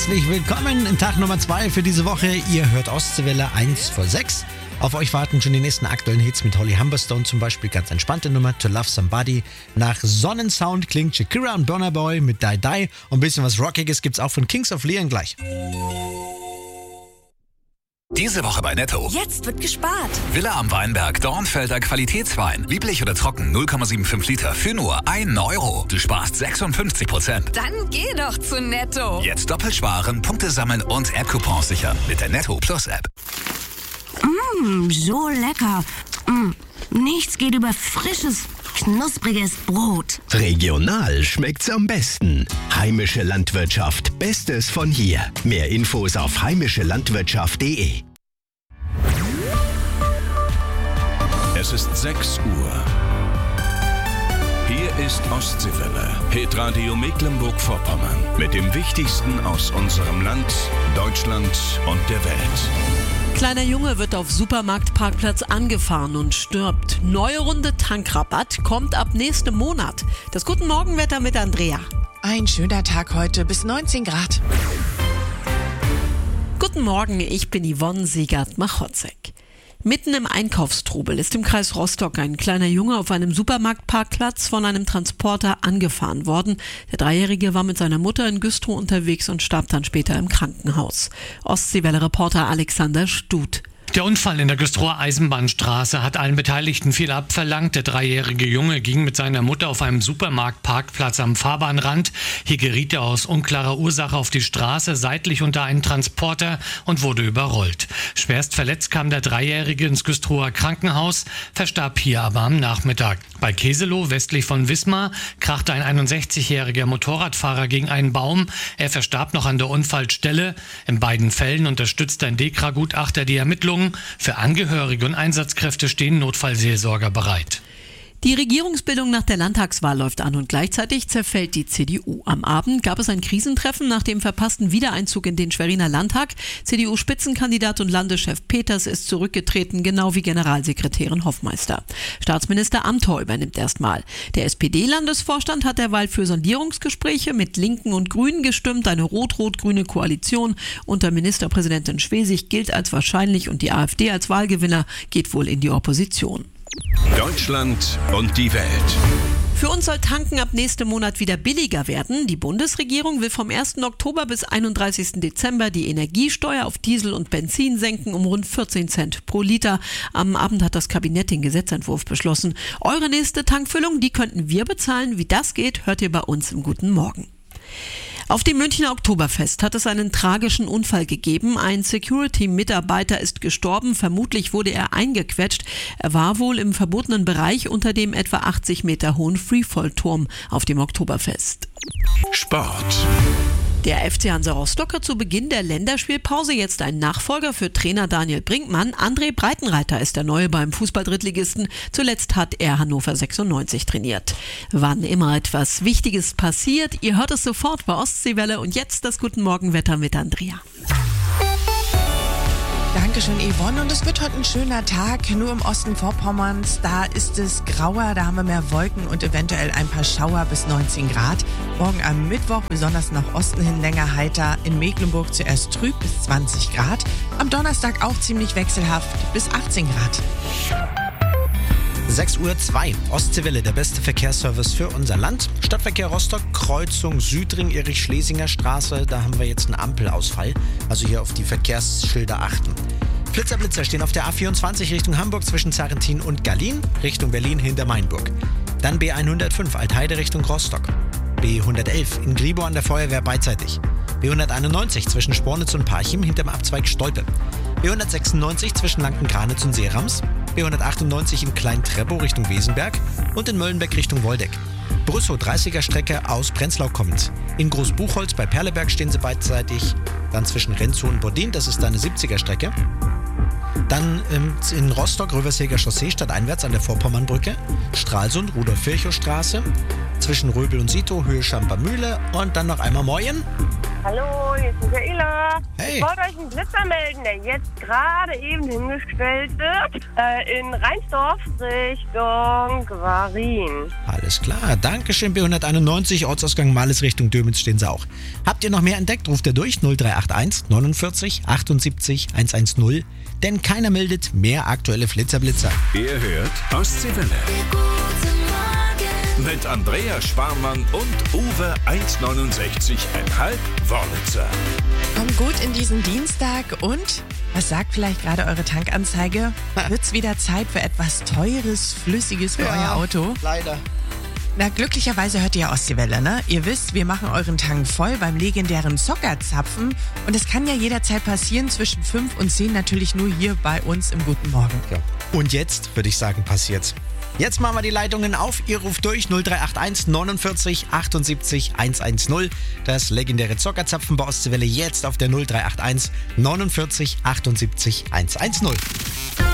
Herzlich willkommen in Tag Nummer 2 für diese Woche. Ihr hört Ostseewelle 1 vor 6. Auf euch warten schon die nächsten aktuellen Hits mit Holly Humberstone, zum Beispiel ganz entspannte Nummer To Love Somebody. Nach Sonnensound klingt Shakira und Burna Boy mit Die Die. Und ein bisschen was Rockiges gibt's auch von Kings of Leon gleich. Diese Woche bei Netto. Jetzt wird gespart. Villa am Weinberg, Dornfelder Qualitätswein. Lieblich oder trocken, 0,75 Liter für nur 1 Euro. Du sparst 56%. Dann geh doch zu Netto. Jetzt doppelt sparen, Punkte sammeln und App-Coupons sichern mit der Netto Plus App. So lecker. Nichts geht über frisches, knuspriges Brot. Regional schmeckt's am besten. Heimische Landwirtschaft, Bestes von hier. Mehr Infos auf heimischelandwirtschaft.de. Es ist 6 Uhr. Hier ist Ostseewelle, Hitradio Mecklenburg-Vorpommern. Mit dem Wichtigsten aus unserem Land, Deutschland und der Welt. Kleiner Junge wird auf Supermarktparkplatz angefahren und stirbt. Neue Runde Tankrabatt kommt ab nächstem Monat. Das Guten Morgenwetter mit Andrea. Ein schöner Tag heute, bis 19 Grad. Guten Morgen, ich bin Yvonne Siegert-Machotzek. Mitten im Einkaufstrubel ist im Kreis Rostock ein kleiner Junge auf einem Supermarktparkplatz von einem Transporter angefahren worden. Der Dreijährige war mit seiner Mutter in Güstrow unterwegs und starb dann später im Krankenhaus. Ostseewelle-Reporter Alexander Stut. Der Unfall in der Güstrower Eisenbahnstraße hat allen Beteiligten viel abverlangt. Der dreijährige Junge ging mit seiner Mutter auf einem Supermarktparkplatz am Fahrbahnrand. Hier geriet er aus unklarer Ursache auf die Straße, seitlich unter einen Transporter und wurde überrollt. Schwerst verletzt kam der Dreijährige ins Güstrower Krankenhaus, verstarb hier aber am Nachmittag. Bei Keselow, westlich von Wismar, krachte ein 61-jähriger Motorradfahrer gegen einen Baum. Er verstarb noch an der Unfallstelle. In beiden Fällen unterstützt ein DEKRA-Gutachter die Ermittlungen. Für Angehörige und Einsatzkräfte stehen Notfallseelsorger bereit. Die Regierungsbildung nach der Landtagswahl läuft an und gleichzeitig zerfällt die CDU. Am Abend gab es ein Krisentreffen nach dem verpassten Wiedereinzug in den Schweriner Landtag. CDU-Spitzenkandidat und Landeschef Peters ist zurückgetreten, genau wie Generalsekretärin Hoffmeister. Staatsminister Amthor übernimmt erstmal. Der SPD-Landesvorstand hat derweil für Sondierungsgespräche mit Linken und Grünen gestimmt. Eine rot-rot-grüne Koalition unter Ministerpräsidentin Schwesig gilt als wahrscheinlich und die AfD als Wahlgewinner geht wohl in die Opposition. Deutschland und die Welt. Für uns soll Tanken ab nächstem Monat wieder billiger werden. Die Bundesregierung will vom 1. Oktober bis 31. Dezember die Energiesteuer auf Diesel und Benzin senken um rund 14 Cent pro Liter. Am Abend hat das Kabinett den Gesetzentwurf beschlossen. Eure nächste Tankfüllung, die könnten wir bezahlen. Wie das geht, hört ihr bei uns im Guten Morgen. Auf dem Münchner Oktoberfest hat es einen tragischen Unfall gegeben. Ein Security-Mitarbeiter ist gestorben. Vermutlich wurde er eingequetscht. Er war wohl im verbotenen Bereich unter dem etwa 80 Meter hohen Freefall-Turm auf dem Oktoberfest. Sport. Der FC Hansa Rostock hat zu Beginn der Länderspielpause jetzt einen Nachfolger für Trainer Daniel Brinkmann. André Breitenreiter ist der Neue beim Fußball-Drittligisten. Zuletzt hat er Hannover 96 trainiert. Wann immer etwas Wichtiges passiert, ihr hört es sofort bei Ostseewelle. Und jetzt das Guten Morgenwetter mit Andrea. Dankeschön, Yvonne. Und es wird heute ein schöner Tag. Nur im Osten Vorpommerns, da ist es grauer, da haben wir mehr Wolken und eventuell ein paar Schauer bis 19 Grad. Morgen am Mittwoch besonders nach Osten hin länger heiter. In Mecklenburg zuerst trüb bis 20 Grad. Am Donnerstag auch ziemlich wechselhaft bis 18 Grad. 6:02 Uhr, Ostseewelle, der beste Verkehrsservice für unser Land. Stadtverkehr Rostock, Kreuzung Südring, Erich-Schlesinger Straße, da haben wir jetzt einen Ampelausfall. Also hier auf die Verkehrsschilder achten. Blitzer stehen auf der A24 Richtung Hamburg zwischen Zarrentin und Gallien, Richtung Berlin hinter Mainburg. Dann B105 Altheide Richtung Rostock. B111 in Gribow an der Feuerwehr beidseitig. B191 zwischen Spornitz und Parchim hinterm Abzweig Stolpe. B196 zwischen Lanken-Granitz und Seerams. B198 in Klein-Treppow Richtung Wesenberg und in Möllenbeck Richtung Woldeck. Brüssow 30er Strecke aus Prenzlau kommend. In Großbuchholz bei Perleberg stehen sie beidseitig. Dann zwischen Renzow und Bodin, das ist eine 70er Strecke. Dann in Rostock Röverseger Chaussee stadteinwärts an der Vorpommernbrücke. Stralsund Rudolf-Virchow Straße. Zwischen Röbel und Sito Höhe Schampermühle und dann noch einmal Moyen. Hallo, hier ist Michaela. Hey. Ich wollte euch einen Blitzer melden, der jetzt gerade eben hingestellt wird. In Rheinsdorf Richtung Gwarin. Alles klar, Dankeschön B191, Ortsausgang Males Richtung Dömitz stehen sie auch. Habt ihr noch mehr entdeckt, ruft ihr durch 0381 49 78 110, denn keiner meldet mehr aktuelle Flitzer-Blitzer. Ihr hört Ostseewelle. Mit Andrea Sparmann und Uwe 1,69,5 Wörlitzer. Kommt gut in diesen Dienstag und was sagt vielleicht gerade eure Tankanzeige? Wird's wieder Zeit für etwas Teures, Flüssiges für euer Auto? Leider. Na, glücklicherweise hört ihr Ostseewelle, ne? Ihr wisst, wir machen euren Tank voll beim legendären Zockerzapfen. Und es kann ja jederzeit passieren, zwischen 5 und 10 natürlich nur hier bei uns im Guten Morgen. Ja. Und jetzt, würde ich sagen, passiert's. Jetzt machen wir die Leitungen auf. Ihr ruft durch 0381 49 78 110. Das legendäre Zockerzapfen bei Ostseewelle jetzt auf der 0381 49 78 110.